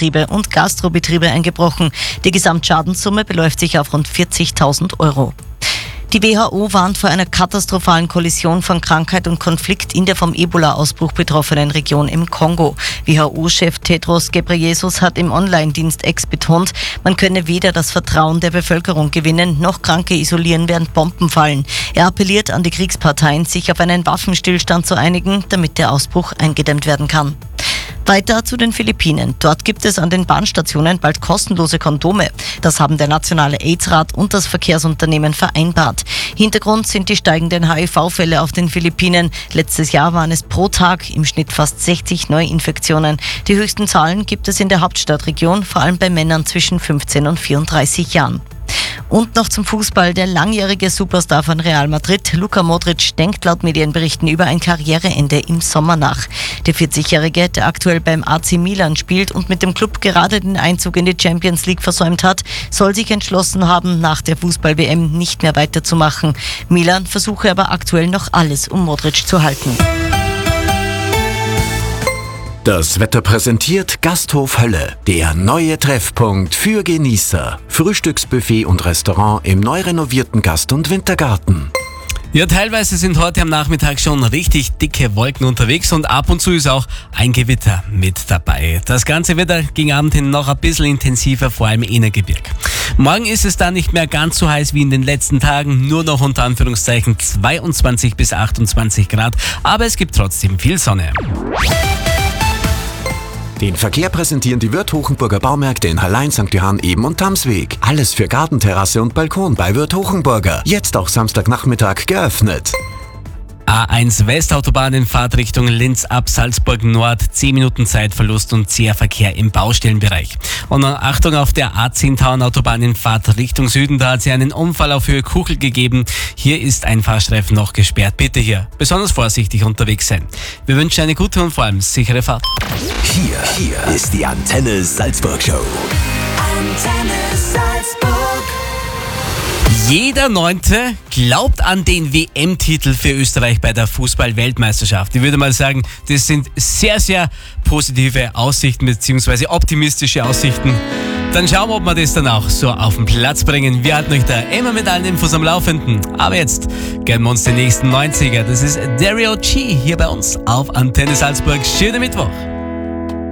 Hotelbetriebe und Gastrobetriebe eingebrochen. Die Gesamtschadenssumme beläuft sich auf rund 40.000 Euro. Die WHO warnt vor einer katastrophalen Kollision von Krankheit und Konflikt in der vom Ebola-Ausbruch betroffenen Region im Kongo. WHO-Chef Tedros Ghebreyesus hat im Online-Dienst X betont, man könne weder das Vertrauen der Bevölkerung gewinnen, noch Kranke isolieren, während Bomben fallen. Er appelliert an die Kriegsparteien, sich auf einen Waffenstillstand zu einigen, damit der Ausbruch eingedämmt werden kann. Weiter zu den Philippinen. Dort gibt es an den Bahnstationen bald kostenlose Kondome. Das haben der Nationale AIDS-Rat und das Verkehrsunternehmen vereinbart. Hintergrund sind die steigenden HIV-Fälle auf den Philippinen. Letztes Jahr waren es pro Tag im Schnitt fast 60 Neuinfektionen. Die höchsten Zahlen gibt es in der Hauptstadtregion, vor allem bei Männern zwischen 15 und 34 Jahren. Und noch zum Fußball. Der langjährige Superstar von Real Madrid, Luka Modric, denkt laut Medienberichten über ein Karriereende im Sommer nach. Der 40-Jährige, der aktuell beim AC Milan spielt und mit dem Club gerade den Einzug in die Champions League versäumt hat, soll sich entschlossen haben, nach der Fußball-WM nicht mehr weiterzumachen. Milan versuche aber aktuell noch alles, um Modric zu halten. Das Wetter präsentiert Gasthof Hölle, der neue Treffpunkt für Genießer. Frühstücksbuffet und Restaurant im neu renovierten Gast- und Wintergarten. Ja, teilweise sind heute am Nachmittag schon richtig dicke Wolken unterwegs und ab und zu ist auch ein Gewitter mit dabei. Das Ganze wird gegen Abend hin noch ein bisschen intensiver, vor allem in der Gebirg. Morgen ist es dann nicht mehr ganz so heiß wie in den letzten Tagen, nur noch unter Anführungszeichen 22 bis 28 Grad, aber es gibt trotzdem viel Sonne. Den Verkehr präsentieren die Wirth Hochenburger Baumärkte in Hallein, St. Johann, Eben und Tamsweg. Alles für Gartenterrasse und Balkon bei Wirth Hochenburger. Jetzt auch Samstagnachmittag geöffnet. A1 Westautobahn in Fahrtrichtung Linz ab Salzburg Nord, 10 Minuten Zeitverlust und zäher Verkehr im Baustellenbereich. Und Achtung auf der A10 Tauernautobahn in Fahrtrichtung Süden, da hat es einen Unfall auf Höhe Kuchel gegeben. Hier ist ein Fahrstreifen noch gesperrt. Bitte hier besonders vorsichtig unterwegs sein. Wir wünschen eine gute und vor allem sichere Fahrt. Hier ist die Antenne Salzburg Show. Antenne Salzburg. Jeder Neunte glaubt an den WM-Titel für Österreich bei der Fußball-Weltmeisterschaft. Ich würde mal sagen, das sind sehr, sehr positive Aussichten bzw. optimistische Aussichten. Dann schauen wir, ob wir das dann auch so auf den Platz bringen. Wir halten euch da immer mit allen Infos am Laufenden. Aber jetzt gönnen wir uns den nächsten 90er. Das ist Dario G hier bei uns auf Antenne Salzburg. Schönen Mittwoch.